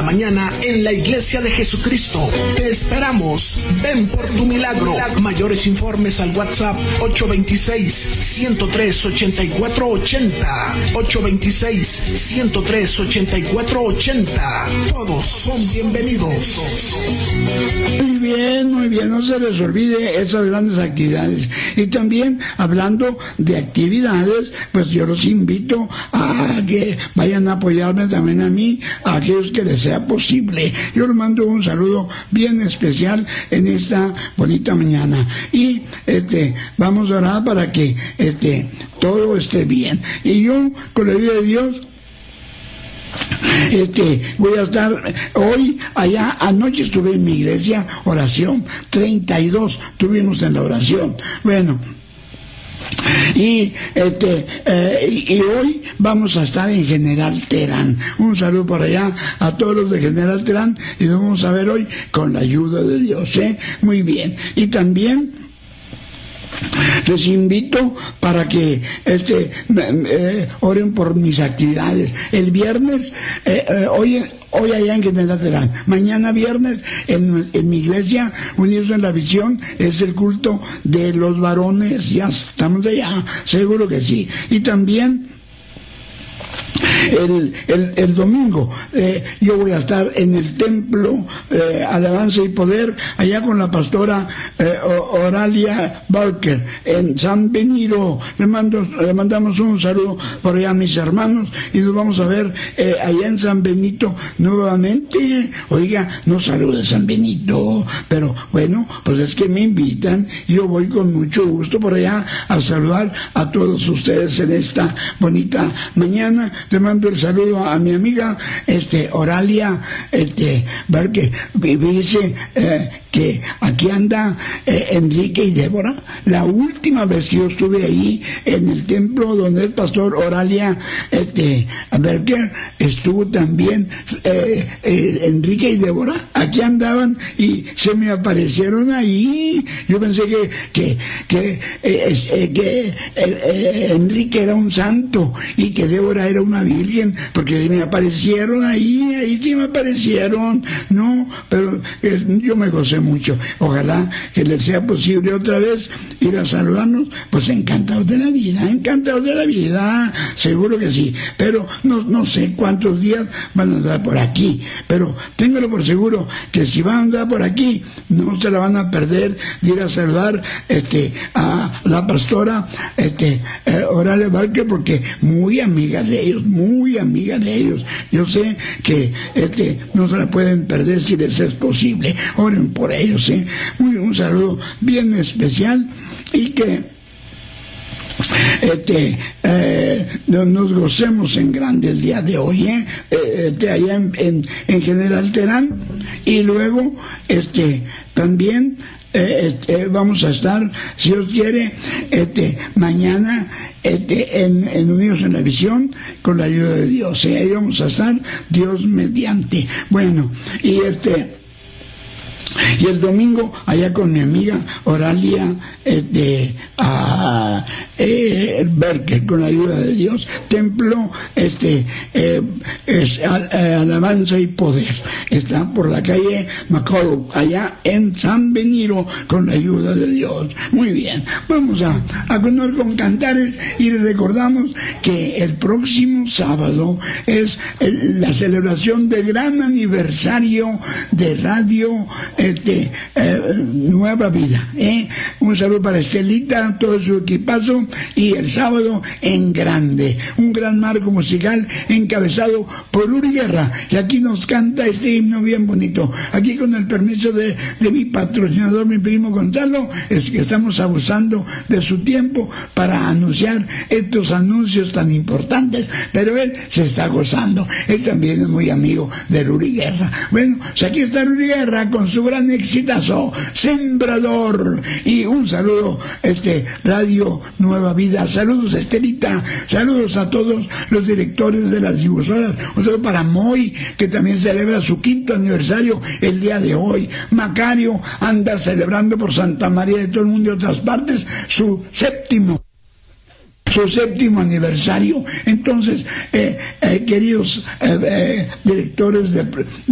la mañana en la Iglesia de Jesucristo. Te esperamos. Ven por tu milagro. Mayores informes al WhatsApp 826-103-8480. 826-103-8480. Todos son bienvenidos. Muy bien, no se les olvide esas grandes actividades. Y también, hablando de actividades, pues yo los invito a que vayan a apoyarme también a mí, a aquellos que les sea posible. Yo les mando un saludo bien especial en esta bonita mañana. Y vamos a orar para que todo esté bien. Y yo, con la ayuda de Dios, voy a estar hoy allá. Anoche estuve en mi iglesia, oración 32 tuvimos en la oración. Bueno, y hoy vamos a estar en General Terán. Un saludo por allá a todos los de General Terán, y nos vamos a ver hoy con la ayuda de Dios, muy bien. Y también les invito para que oren por mis actividades. El viernes, hoy allá en General Terán. Mañana viernes en mi iglesia, Unidos en la Visión, es el culto de los varones. Ya estamos allá, seguro que sí. Y también el domingo yo voy a estar en el templo Alabanza y Poder, allá con la pastora Oralia Barker en San Benito. Le mandamos un saludo por allá a mis hermanos, y nos vamos a ver allá en San Benito nuevamente. Oiga, no salude San Benito, pero bueno, pues es que me invitan, y yo voy con mucho gusto por allá a saludar a todos ustedes en esta bonita mañana. Le mando el saludo a mi amiga Oralia Barker. Dice que aquí anda Enrique y Débora. La última vez que yo estuve ahí en el templo donde el pastor Oralia Barker, estuvo también Enrique y Débora. Aquí andaban y se me aparecieron ahí. Yo pensé que Enrique era un santo y que Débora era una virgen, porque me aparecieron ahí sí me aparecieron. No, pero yo me gocé mucho. Ojalá que les sea posible otra vez ir a saludarnos. Pues encantados de la vida, seguro que sí. Pero no sé cuántos días van a andar por aquí, pero téngalo por seguro que si van a andar por aquí, no se la van a perder de ir a saludar a la pastora Oralia Barker, porque muy amiga de ellos. Yo sé que no se la pueden perder si les es posible. Oren por ellos, un saludo bien especial, y que nos gocemos en grande el día de hoy, allá en General Terán. Y luego también vamos a estar, si Dios quiere, mañana en Unidos en la Visión, con la ayuda de Dios. Ahí vamos a estar, Dios mediante. Bueno, y el domingo allá con mi amiga Oralia Berker, con la ayuda de Dios, templo Alabanza y Poder, está por la calle McCall, allá en San Benito, con la ayuda de Dios. Muy bien, vamos a continuar con cantares, y les recordamos que el próximo sábado es la celebración del gran aniversario de Radio Nueva Vida. Un saludo para Estelita, todo su equipazo, y el sábado en grande, un gran marco musical encabezado por Uri Guerra, que aquí nos canta este himno bien bonito. Aquí, con el permiso de mi patrocinador, mi primo Gonzalo, es que estamos abusando de su tiempo para anunciar estos anuncios tan importantes, pero él se está gozando. Él también es muy amigo de Uri Guerra. Bueno, pues aquí está Uri Guerra con su gran exitazo, Sembrador. Y un saludo, Radio Nueva Vida. Saludos, Estelita. Saludos a todos los directores de las difusoras. Un saludo para Moy, que también celebra su 5º aniversario el día de hoy. Macario anda celebrando por Santa María de todo el mundo y otras partes su séptimo aniversario. Entonces, queridos directores de